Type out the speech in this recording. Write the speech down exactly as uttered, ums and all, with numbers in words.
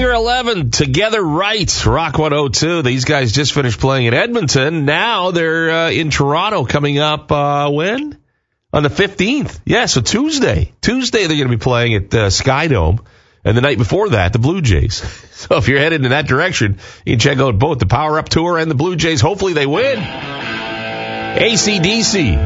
Hangar eleven, Together Right, Rock one oh two. These guys just finished playing in Edmonton. Now they're uh, in Toronto coming up, uh, when? On the fifteenth. Yeah, so Tuesday. Tuesday they're going to be playing at uh, Skydome. And the night before that, the Blue Jays. So if you're headed in that direction, you can check out both the Power Up Tour and the Blue Jays. Hopefully they win. A C D C.